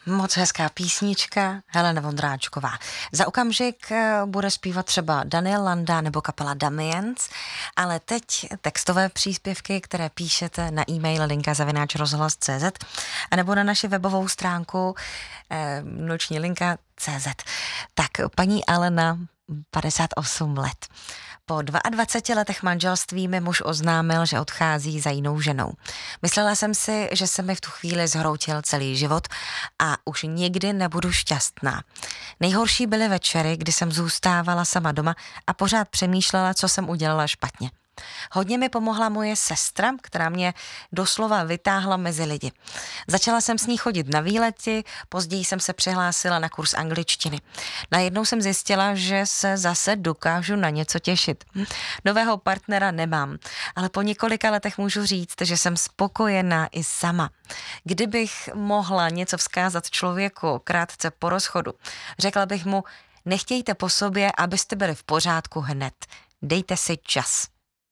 Moc hezká písnička, Helena Vondráčková. Za okamžik bude zpívat třeba Daniel Landa nebo kapela Damiens, ale teď textové příspěvky, které píšete na e-mail linka@rozhlas.cz a nebo na naši webovou stránku nočnilinka.cz. Tak paní Alena, 58 let. Po 22 letech manželství mi muž oznámil, že odchází za jinou ženou. Myslela jsem si, že se mi v tu chvíli zhroutil celý život a už nikdy nebudu šťastná. Nejhorší byly večery, kdy jsem zůstávala sama doma a pořád přemýšlela, co jsem udělala špatně. Hodně mi pomohla moje sestra, která mě doslova vytáhla mezi lidi. Začala jsem s ní chodit na výlety, později jsem se přihlásila na kurz angličtiny. Najednou jsem zjistila, že se zase dokážu na něco těšit. Nového partnera nemám, ale po několika letech můžu říct, že jsem spokojená i sama. Kdybych mohla něco vzkázat člověku krátce po rozchodu, řekla bych mu, nechtějte po sobě, abyste byli v pořádku hned. Dejte si čas.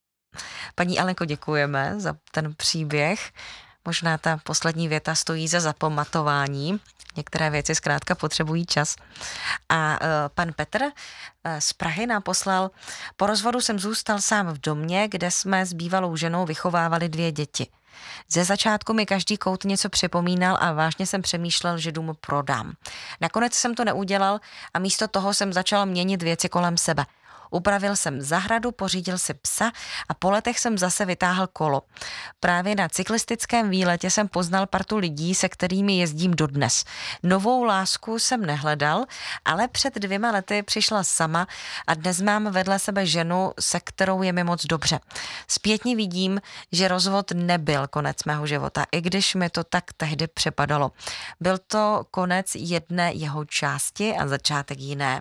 Paní Alenko, děkujeme za ten příběh. Možná ta poslední věta stojí za zapamatování. Některé věci zkrátka potřebují čas. A pan Petr z Prahy nám poslal: po rozvodu jsem zůstal sám v domě, kde jsme s bývalou ženou vychovávali 2 děti. Ze začátku mi každý kout něco připomínal a vážně jsem přemýšlel, že dům prodám. Nakonec jsem to neudělal a místo toho jsem začal měnit věci kolem sebe. Upravil jsem zahradu, pořídil si psa a po letech jsem zase vytáhl kolo. Právě na cyklistickém výletě jsem poznal partu lidí, se kterými jezdím dodnes. Novou lásku jsem nehledal, ale před 2 lety přišla sama a dnes mám vedle sebe ženu, se kterou je mi moc dobře. Zpětně vidím, že rozvod nebyl konec mého života, i když mi to tak tehdy připadalo. Byl to konec jedné jeho části a začátek jiné.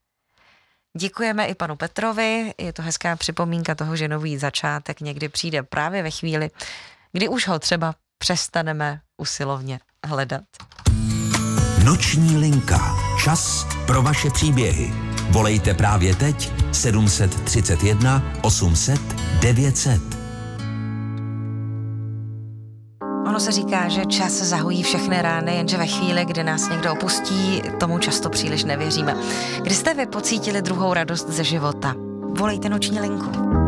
Děkujeme i panu Petrovi, je to hezká připomínka toho, že nový začátek někdy přijde právě ve chvíli, kdy už ho třeba přestaneme usilovně hledat. Noční linka. Čas pro vaše příběhy. Volejte právě teď 731 800 900. Ono se říká, že čas zahojí všechny rány, jenže ve chvíli, kdy nás někdo opustí, tomu často příliš nevěříme. Kdy jste vy pocítili druhou radost ze života? Volejte noční linku.